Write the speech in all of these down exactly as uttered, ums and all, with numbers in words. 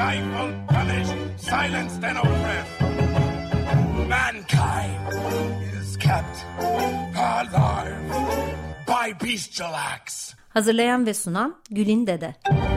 stifled, punished, silenced, and oppressed. Mankind is kept alive by bestial acts. Hazırlayan ve sunan Gülin Dede.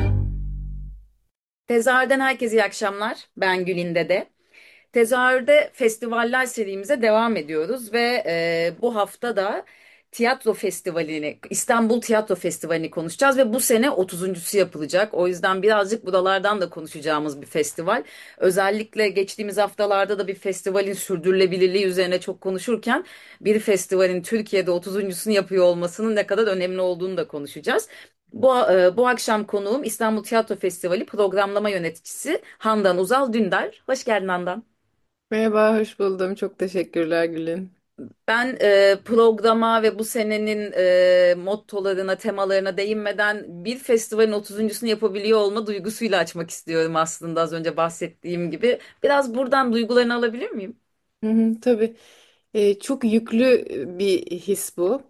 Tezahürden herkese iyi akşamlar. Ben Gülin Dede. Tezahürde festivaller serimize devam ediyoruz ve e, bu hafta da tiyatro festivalini, İstanbul Tiyatro Festivali'ni konuşacağız ve bu sene otuzuncusu yapılacak. O yüzden birazcık buralardan da konuşacağımız bir festival. Özellikle geçtiğimiz haftalarda da bir festivalin sürdürülebilirliği üzerine çok konuşurken bir festivalin Türkiye'de otuzuncusunu yapıyor olmasının ne kadar önemli olduğunu da konuşacağız. Bu, e, bu akşam konuğum İstanbul Tiyatro Festivali programlama yöneticisi Handan Uzal Dündar. Hoş geldin Handan. Merhaba, hoş buldum. Çok teşekkürler Gülün. Ben e, programa ve bu senenin e, mottolarına, temalarına değinmeden bir festivalin otuzuncusunu yapabiliyor olma duygusuyla açmak istiyorum aslında az önce bahsettiğim gibi. Biraz buradan duygularını alabilir miyim? Hı hı, tabii. Ee, çok yüklü bir his bu.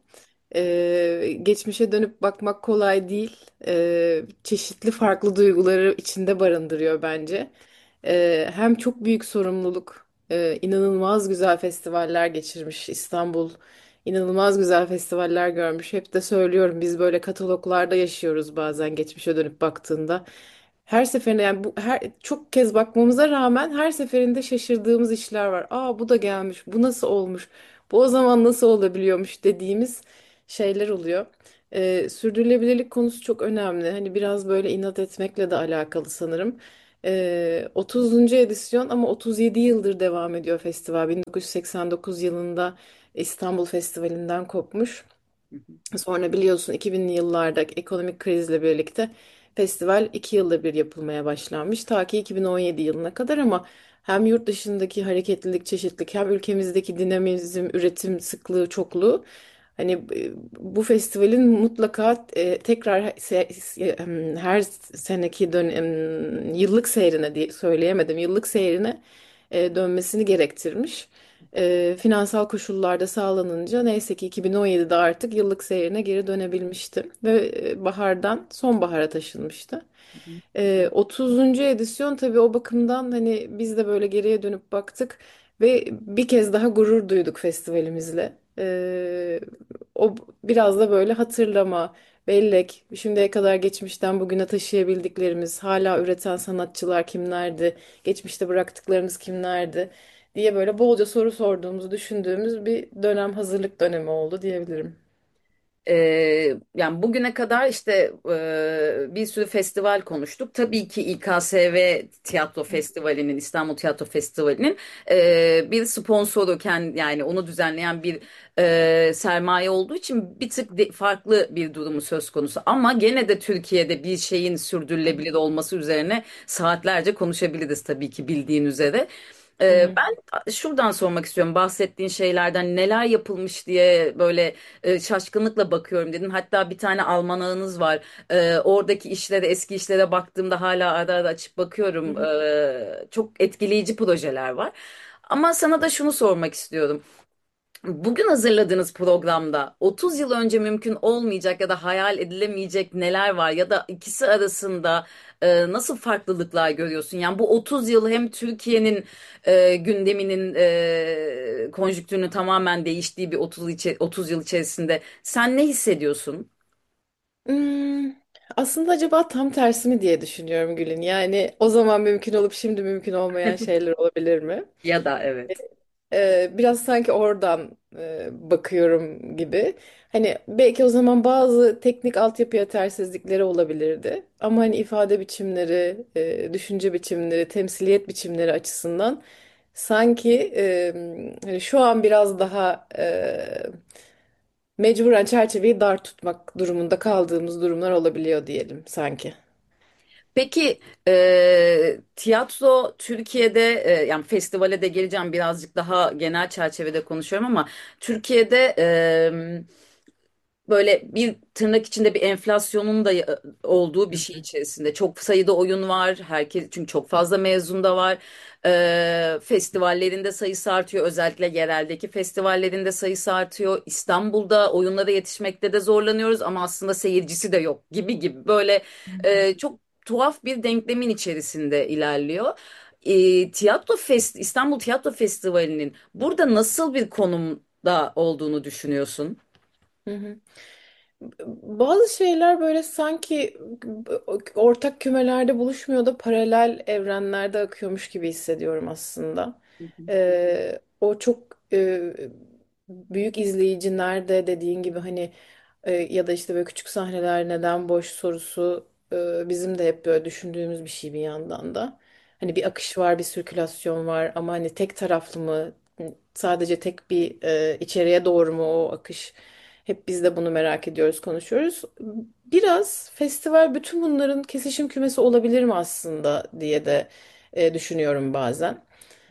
Ee, geçmişe dönüp bakmak kolay değil. Ee, çeşitli farklı duyguları içinde barındırıyor bence. Ee, hem çok büyük sorumluluk, ee, inanılmaz güzel festivaller geçirmiş İstanbul. İnanılmaz güzel festivaller görmüş. Hep de söylüyorum biz böyle kataloglarda yaşıyoruz bazen geçmişe dönüp baktığında. Her seferinde yani bu her çok kez bakmamıza rağmen her seferinde şaşırdığımız işler var. Aa bu da gelmiş. Bu nasıl olmuş? Bu o zaman nasıl olabiliyormuş dediğimiz şeyler oluyor. Ee, sürdürülebilirlik konusu çok önemli. Hani biraz böyle inat etmekle de alakalı sanırım. Ee, otuzuncu edisyon ama otuz yedi yıldır devam ediyor festival. bin dokuz yüz seksen dokuz yılında İstanbul Festivali'nden kopmuş. Sonra biliyorsun iki binli yıllarda ekonomik krizle birlikte festival iki yılda bir yapılmaya başlanmış. Ta ki iki bin on yedi yılına kadar ama hem yurt dışındaki hareketlilik, çeşitlilik hem ülkemizdeki dinamizm, üretim sıklığı, çokluğu hani e, bu festivalin mutlaka e, tekrar se- se- her seneki dönem yıllık seyrine diye söyleyemedim. Yıllık seyrine e, dönmesini gerektirmiş. E, finansal koşullarda sağlanınca neyse ki iki bin on yedide artık yıllık seyrine geri dönebilmişti ve e, bahardan sonbahara taşınmıştı. E, otuzuncu edisyon tabii o bakımdan hani biz de böyle geriye dönüp baktık ve bir kez daha gurur duyduk festivalimizle. E, o biraz da böyle hatırlama, bellek, şimdiye kadar geçmişten bugüne taşıyabildiklerimiz, hala üreten sanatçılar kimlerdi, geçmişte bıraktıklarımız kimlerdi diye böyle bolca soru sorduğumuzu düşündüğümüz bir dönem hazırlık dönemi oldu diyebilirim. Ee, yani bugüne kadar işte e, bir sürü festival konuştuk. Tabii ki İ K S V Tiyatro Festivali'nin, İstanbul Tiyatro Festivali'nin e, bir sponsoru, kendi, yani onu düzenleyen bir e, sermaye olduğu için bir tık de- farklı bir durumu söz konusu. Ama gene de Türkiye'de bir şeyin sürdürülebilir olması üzerine saatlerce konuşabiliriz tabii ki, bildiğin üzere. Hı Ee, hı. ben şuradan sormak istiyorum, bahsettiğin şeylerden neler yapılmış diye böyle e, şaşkınlıkla bakıyorum dedin. Hatta bir tane almanağınız var. Ee, oradaki işlere, eski işlere baktığımda hala ara ara açıp Hı bakıyorum. hı. Ee, çok etkileyici projeler var. Ama sana da şunu sormak istiyorum. Bugün hazırladığınız programda otuz yıl önce mümkün olmayacak ya da hayal edilemeyecek neler var, ya da ikisi arasında e, nasıl farklılıklar görüyorsun? Yani bu otuz yıl hem Türkiye'nin e, gündeminin e, konjonktürünün tamamen değiştiği bir otuz, içe- otuz yıl içerisinde sen ne hissediyorsun? Hmm, aslında acaba tam tersi mi diye düşünüyorum Gül'ün. Yani o zaman mümkün olup şimdi mümkün olmayan şeyler olabilir mi? Ya da evet. Ee, biraz sanki oradan e, bakıyorum gibi. Hani belki o zaman bazı teknik altyapı yetersizlikleri olabilirdi. Ama hani ifade biçimleri, e, düşünce biçimleri, temsiliyet biçimleri açısından sanki e, hani şu an biraz daha e, mecburen çerçeveyi dar tutmak durumunda kaldığımız durumlar olabiliyor diyelim sanki. Peki e, tiyatro Türkiye'de, e, yani festivale de geleceğim, birazcık daha genel çerçevede konuşuyorum ama Türkiye'de böyle bir tırnak içinde bir enflasyonun da ya- olduğu bir şey içerisinde. Çok sayıda oyun var. Herkes, çünkü çok fazla mezun da var. Ee, festivallerinde sayısı artıyor. Özellikle yereldeki festivallerinde sayısı artıyor. İstanbul'da oyunlara yetişmekte de zorlanıyoruz ama aslında seyircisi de yok gibi gibi. Böyle e, çok tuhaf bir denklemin içerisinde ilerliyor. E, Tiyatro Fest İstanbul Tiyatro Festivali'nin burada nasıl bir konumda olduğunu düşünüyorsun? Hı hı. Bazı şeyler böyle sanki ortak kümelerde buluşmuyor da paralel evrenlerde akıyormuş gibi hissediyorum aslında. Ee, o çok e, büyük izleyici nerede dediğin gibi hani e, ya da işte böyle küçük sahneler neden boş sorusu e, bizim de hep böyle düşündüğümüz bir şey bir yandan da. Hani bir akış var, bir sirkülasyon var ama hani tek taraflı mı, sadece tek bir e, içeriye doğru mu o akış? Hep biz de bunu merak ediyoruz, konuşuyoruz. Biraz festival bütün bunların kesişim kümesi olabilir mi aslında diye de e, düşünüyorum bazen.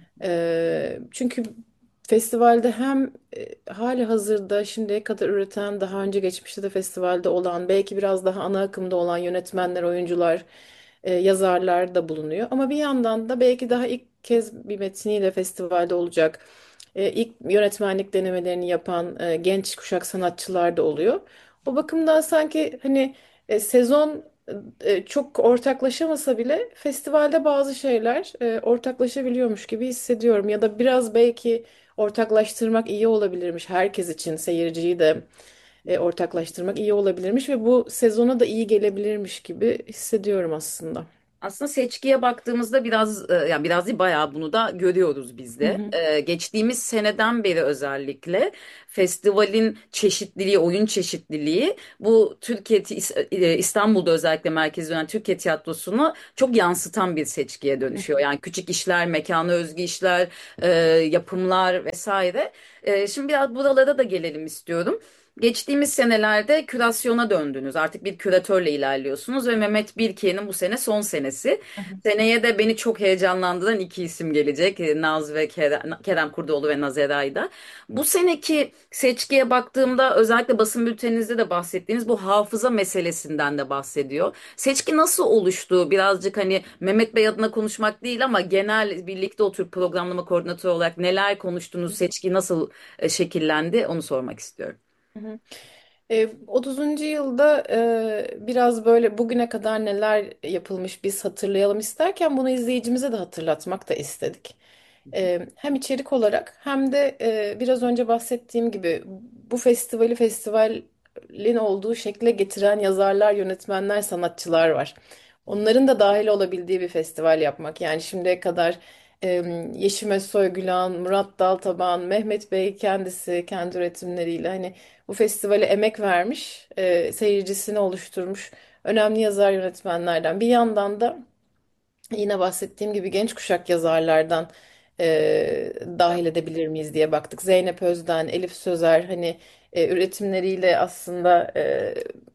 E, çünkü festivalde hem e, hali hazırda şimdiye kadar üreten, daha önce geçmişte de festivalde olan, belki biraz daha ana akımda olan yönetmenler, oyuncular, e, yazarlar da bulunuyor. Ama bir yandan da belki daha ilk kez bir metniyle festivalde olacak, e, ilk yönetmenlik denemelerini yapan e, genç kuşak sanatçılar da oluyor. O bakımdan sanki hani e, sezon e, çok ortaklaşamasa bile festivalde bazı şeyler e, ortaklaşabiliyormuş gibi hissediyorum. Ya da biraz belki ortaklaştırmak iyi olabilirmiş. Herkes için seyirciyi de e, ortaklaştırmak iyi olabilirmiş ve bu sezona da iyi gelebilirmiş gibi hissediyorum aslında. Aslında seçkiye baktığımızda biraz e, yani biraz değil bayağı bunu da görüyoruz biz Hı de. hı. E, geçtiğimiz seneden beri özellikle festivalin çeşitliliği, oyun çeşitliliği bu Türkiye e, İstanbul'da özellikle merkezi olan Türkiye tiyatrosunu çok yansıtan bir seçkiye dönüşüyor. Yani küçük işler, mekana özgü işler, e, yapımlar vesaire. E, şimdi biraz buralara da gelelim istiyorum. Geçtiğimiz senelerde kürasyona döndünüz. Artık bir küratörle ilerliyorsunuz ve Mehmet Birkiye'nin bu sene son senesi. Hı hı. Seneye de beni çok heyecanlandıran iki isim gelecek. Ee, Naz ve Kerem, Kerem Kurdoğlu ve Naz Eray'da. Bu seneki seçkiye baktığımda özellikle basın bülteninizde de bahsettiğiniz bu hafıza meselesinden de bahsediyor. Seçki nasıl oluştu? Birazcık hani Mehmet Bey adına konuşmak değil ama genel birlikte oturup programlama koordinatörü olarak neler konuştunuz? Seçki nasıl e, şekillendi? Onu sormak istiyorum. Hı hı. E, otuzuncu yılda e, biraz böyle bugüne kadar neler yapılmış biz hatırlayalım isterken bunu izleyicimize de hatırlatmak da istedik. E, hem içerik olarak hem de e, biraz önce bahsettiğim gibi bu festivali festivalin olduğu şekle getiren yazarlar, yönetmenler, sanatçılar var. Onların da dahil olabildiği bir festival yapmak. Yani şimdiye kadar e, Yeşim Özsoy Gülan, Murat Daltaban, Mehmet Bey kendisi kendi üretimleriyle hani bu festivale emek vermiş, e, seyircisini oluşturmuş önemli yazar yönetmenlerden. Bir yandan da yine bahsettiğim gibi genç kuşak yazarlardan e, dahil edebilir miyiz diye baktık. Zeynep Özden, Elif Sözer hani e, üretimleriyle aslında e,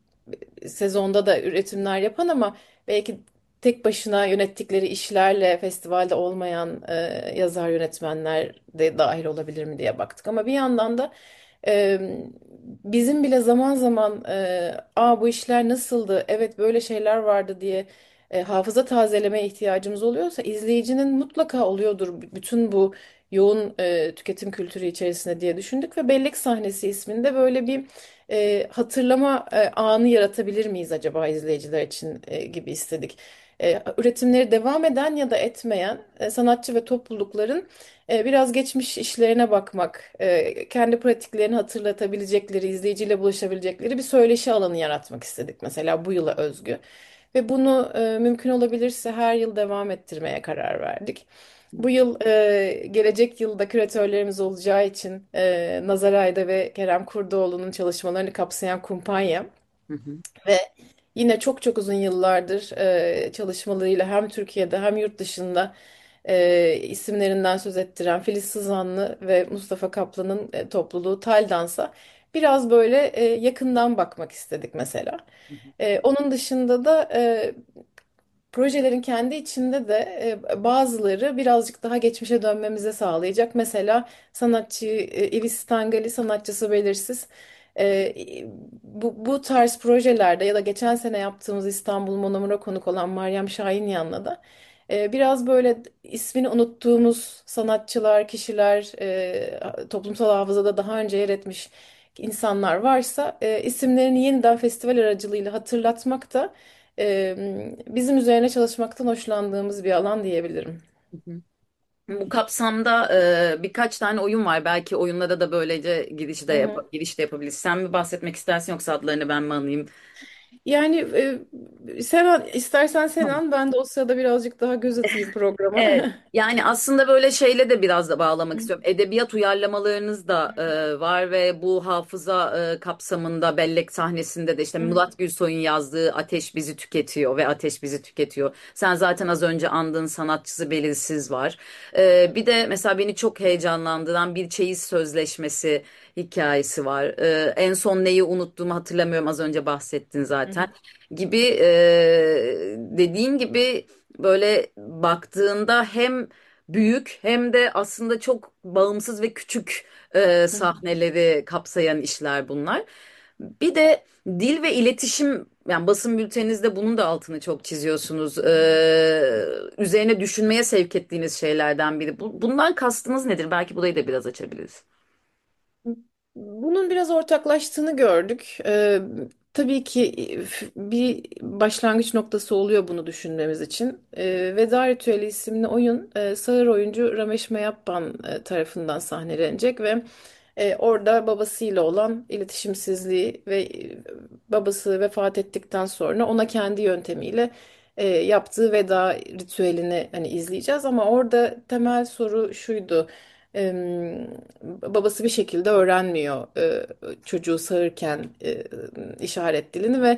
sezonda da üretimler yapan ama belki tek başına yönettikleri işlerle festivalde olmayan e, yazar yönetmenler de dahil olabilir mi diye baktık. Ama bir yandan da e, bizim bile zaman zaman e, aa bu işler nasıldı, evet böyle şeyler vardı diye e, hafıza tazelemeye ihtiyacımız oluyorsa izleyicinin mutlaka oluyordur bütün bu yoğun e, tüketim kültürü içerisinde diye düşündük ve Bellek Sahnesi isminde böyle bir e, hatırlama e, anı yaratabilir miyiz acaba izleyiciler için e, gibi istedik. E, üretimleri devam eden ya da etmeyen e, sanatçı ve toplulukların e, biraz geçmiş işlerine bakmak, e, kendi pratiklerini hatırlatabilecekleri, izleyiciyle buluşabilecekleri bir söyleşi alanı yaratmak istedik mesela bu yıla özgü. Ve bunu e, mümkün olabilirse her yıl devam ettirmeye karar verdik. Bu yıl e, gelecek yılda küratörlerimiz olacağı için e, Nazar Ayda ve Kerem Kurdoğlu'nun çalışmalarını kapsayan kumpanya Hı hı. ve yine çok çok uzun yıllardır e, çalışmalarıyla hem Türkiye'de hem yurt dışında e, isimlerinden söz ettiren Filiz Sızanlı ve Mustafa Kaplan'ın e, topluluğu Tal Dans'a biraz böyle e, yakından bakmak istedik mesela. E, onun dışında da e, projelerin kendi içinde de e, bazıları birazcık daha geçmişe dönmemize sağlayacak. Mesela sanatçı e, Ivis Stangali sanatçısı belirsiz. E, bu, bu tarz projelerde ya da geçen sene yaptığımız İstanbul Monomer'a konuk olan Meryem Şahinyan'la da e, biraz böyle ismini unuttuğumuz sanatçılar, kişiler, e, toplumsal hafızada daha önce yer etmiş insanlar varsa e, isimlerini yeniden festival aracılığıyla hatırlatmak da e, bizim üzerine çalışmaktan hoşlandığımız bir alan diyebilirim. Bu kapsamda e, birkaç tane oyun var. Belki oyunlara da böylece giriş de Hı yap hı. giriş de yapabiliriz. Sen mi bahsetmek istersin yoksa adlarını ben mi anlayayım? Yani e, sen an, istersen sen an, ben de o sırada birazcık daha göz atayım programa. Evet. Yani aslında böyle şeyle de biraz da bağlamak istiyorum. Edebiyat uyarlamalarınız da e, var ve bu hafıza e, kapsamında bellek sahnesinde de işte Hı hı. Murat Gülsoy'un yazdığı Ateş Bizi Tüketiyor ve Ateş Bizi Tüketiyor. Sen zaten az önce andığın sanatçısı Belirsiz var. E, bir de mesela beni çok heyecanlandıran bir çeyiz sözleşmesi hikayesi var. E, en son neyi unuttuğumu hatırlamıyorum, az önce bahsettin Hı zaten hı. gibi, e, dediğin gibi böyle baktığında hem büyük hem de aslında çok bağımsız ve küçük e, Hı hı. sahneleri kapsayan işler bunlar. Bir de dil ve iletişim, yani basın bülteninizde bunun da altını çok çiziyorsunuz. Ee, üzerine düşünmeye sevk ettiğiniz şeylerden biri. Bu, bundan kastınız nedir? Belki burayı da biraz açabiliriz. Bunun biraz ortaklaştığını gördük. Ee, tabii ki e, bir başlangıç noktası oluyor bunu düşünmemiz için. Ee, Veda Ritüeli isimli oyun e, sağır oyuncu Ramesh Mayappan e, tarafından sahnelenecek ve e, orada babasıyla olan iletişimsizliği ve e, babası vefat ettikten sonra ona kendi yöntemiyle e, yaptığı veda ritüelini hani izleyeceğiz, ama orada temel soru şuydu. Em, Babası bir şekilde öğrenmiyor e, çocuğu sağırken e, işaret dilini ve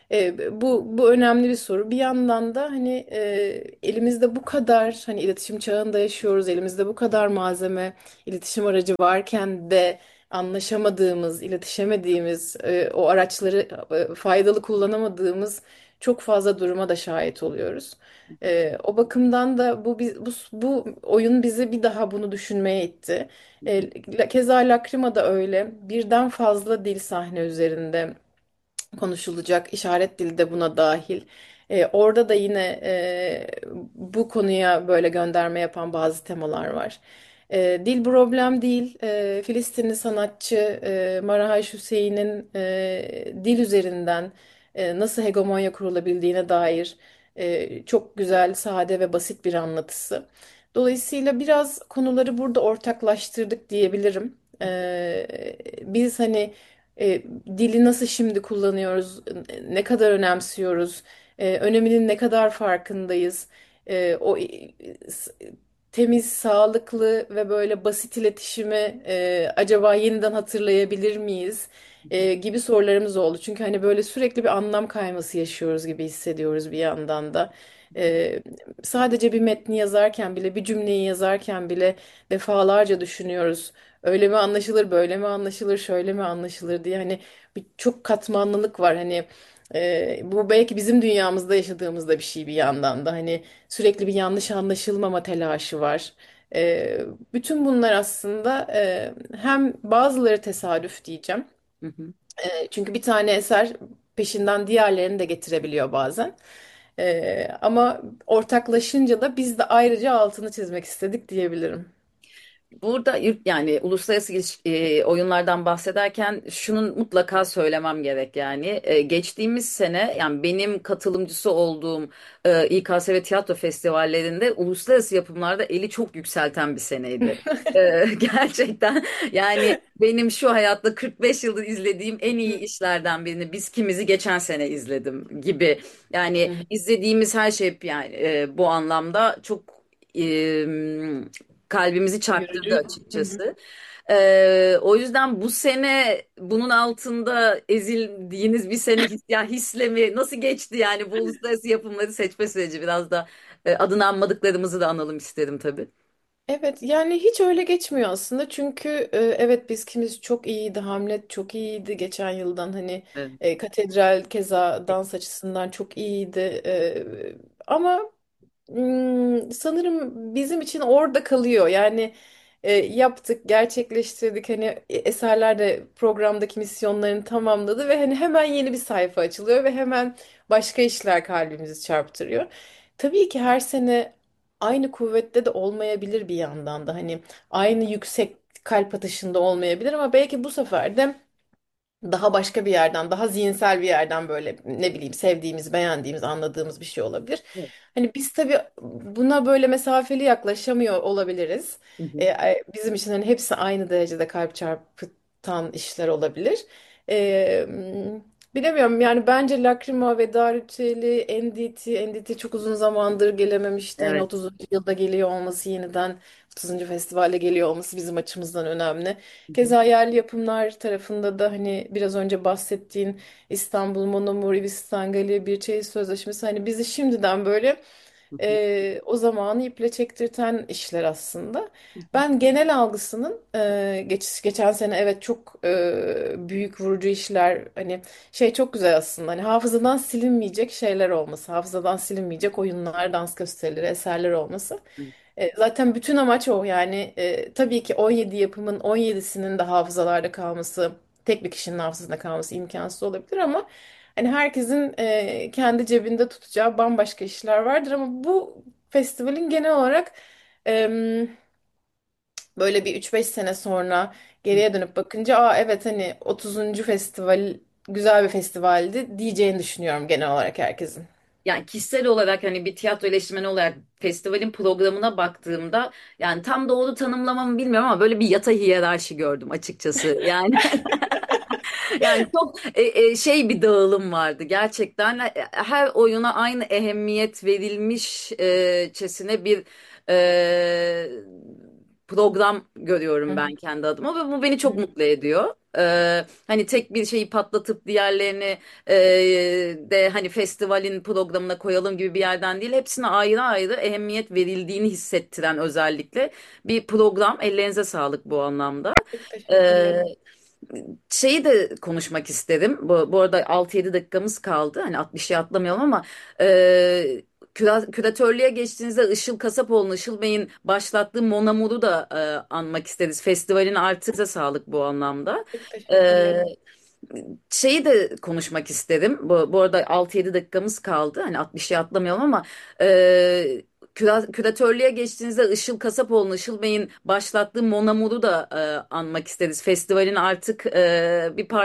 e, bu bu önemli bir soru. Bir yandan da hani e, elimizde bu kadar, hani iletişim çağında yaşıyoruz. Elimizde bu kadar malzeme, iletişim aracı varken de anlaşamadığımız, iletişemediğimiz, e, o araçları e, faydalı kullanamadığımız çok fazla duruma da şahit oluyoruz. Ee, o bakımdan da bu, bi- bu bu oyun bizi bir daha bunu düşünmeye itti. Ee, keza Lacrima da öyle. Birden fazla dil sahne üzerinde konuşulacak. İşaret dili de buna dahil. Ee, orada da yine e, bu konuya böyle gönderme yapan bazı temalar var. Ee, dil problem değil. Ee, Filistinli sanatçı e, Marahaş Hüseyin'in e, dil üzerinden e, nasıl hegemonya kurulabildiğine dair e, çok güzel, sade ve basit bir anlatısı. Dolayısıyla biraz konuları burada ortaklaştırdık diyebilirim. Ee, biz hani e, dili nasıl şimdi kullanıyoruz, ne kadar önemsiyoruz, e, öneminin ne kadar farkındayız, e, o e, s- temiz, sağlıklı ve böyle basit iletişimi e, acaba yeniden hatırlayabilir miyiz? E, gibi sorularımız oldu. Çünkü hani böyle sürekli bir anlam kayması yaşıyoruz gibi hissediyoruz bir yandan da. E, Sadece bir metni yazarken bile, bir cümleyi yazarken bile defalarca düşünüyoruz. Öyle mi anlaşılır, böyle mi anlaşılır, şöyle mi anlaşılır diye, hani bir çok katmanlılık var. Hani e, bu belki bizim dünyamızda yaşadığımızda bir şey bir yandan da, hani sürekli bir yanlış anlaşılmama telaşı var. E, bütün bunlar aslında e, hem bazıları tesadüf diyeceğim. Hı hı. E, çünkü bir tane eser peşinden diğerlerini de getirebiliyor bazen. E, ama ortaklaşınca da biz de ayrıca altını çizmek istedik diyebilirim. Burada yurt- yani uluslararası ilişki- e, oyunlardan bahsederken şunun mutlaka söylemem gerek, yani E, geçtiğimiz sene, yani benim katılımcısı olduğum e, İ K S V tiyatro festivallerinde uluslararası yapımlarda eli çok yükselten bir seneydi. E, gerçekten, yani benim şu hayatta kırk beş yıldır izlediğim en iyi işlerden birini Biz Kimizi geçen sene izledim gibi. Yani izlediğimiz her şey hep, yani e, bu anlamda çok kalbimizi çarptırdı Yorucu. Hı hı. açıkçası. Ee, o yüzden bu sene bunun altında ezildiğiniz bir sene his, ya hisle mi nasıl geçti, yani bu uluslararası yapımları seçme süreci biraz da e, adını anmadıklarımızı da analım isterim tabii. Evet, yani hiç öyle geçmiyor aslında, çünkü e, evet, biz kimiz çok iyiydi, Hamlet çok iyiydi geçen yıldan, hani Evet. e, Katedral keza dans açısından çok iyiydi. E, ama Hmm, sanırım bizim için orada kalıyor. Yani e, yaptık, gerçekleştirdik. Hani e, eserler de programdaki misyonlarını tamamladı ve hani hemen yeni bir sayfa açılıyor ve hemen başka işler kalbimizi çarptırıyor. Tabii ki her sene aynı kuvvette de olmayabilir bir yandan da. Hani aynı yüksek kalp atışında olmayabilir, ama belki bu sefer de daha başka bir yerden, daha zihinsel bir yerden böyle ne bileyim sevdiğimiz, beğendiğimiz, anladığımız bir şey olabilir. Evet. Hani biz tabii buna böyle mesafeli yaklaşamıyor olabiliriz. Hı hı. E, e, bizim için hani hepsi aynı derecede kalp çarpıtan işler olabilir. E, m, Bilemiyorum yani bence Lacrima, Veda Ritüeli, N D T, N D T çok uzun zamandır gelememişti. Hani Evet. otuzuncu yılda geliyor olması yeniden otuzuncu festivale geliyor olması bizim açımızdan önemli. Hı hı. Keza yerli yapımlar tarafında da hani biraz önce bahsettiğin İstanbul Monomori, Vistangali, Bir Çeyiz Sözleşmesi hani bizi şimdiden böyle Hı hı. e, o zamanı iple çektirten işler aslında. Hı hı. Ben genel algısının e, geç, geçen sene evet çok e, büyük vurucu işler hani şey çok güzel aslında hani hafızadan silinmeyecek şeyler olması, hafızadan silinmeyecek oyunlar, dans gösterileri, eserler olması. Evet. E, zaten bütün amaç o yani e, tabii ki on yedi yapımın on yedisinin de hafızalarda kalması, tek bir kişinin hafızasında kalması imkansız olabilir ama hani herkesin e, kendi cebinde tutacağı bambaşka işler vardır ama bu festivalin genel olarak em, böyle bir üç beş sene sonra geriye dönüp bakınca aa evet hani otuzuncu festival güzel bir festivaldi diyeceğini düşünüyorum genel olarak herkesin. Yani kişisel olarak hani bir tiyatro eleştirmeni olarak festivalin programına baktığımda yani tam doğru tanımlamamı bilmiyorum ama böyle bir yata hiyerarşi gördüm açıkçası. Yani yani çok e, e, şey bir dağılım vardı gerçekten. E, her oyuna aynı ehemmiyet verilmişçesine bir e, program görüyorum ben kendi adıma ve bu beni çok mutlu ediyor. E, hani tek bir şeyi patlatıp diğerlerini e, de hani festivalin programına koyalım gibi bir yerden değil. Hepsine ayrı ayrı ehemmiyet verildiğini hissettiren özellikle bir program. Ellerinize sağlık bu anlamda. Çok teşekkür E, ederim. Şeyi de konuşmak isterim. Bu, bu arada altı yedi dakikamız kaldı. Hani altmışı atlamayalım ama e, küra- küratörlüğe geçtiğinizde Işıl Kasapoğlu'nun, Işıl Bey'in başlattığı Mon Amour'u da e, anmak isteriz. Festivalin artık size sağlık bu anlamda. Çok E, teşekkürler. Şeyi de konuşmak isterim. Bu, bu arada altı yedi dakikamız kaldı. Hani altmışı atlamayalım ama e, küra- küratörlüğe geçtiğinizde Işıl Kasapoğlu'nun, Işıl Bey'in başlattığı Mon Amour'u da e, anmak isteriz. Festivalin artık e, bir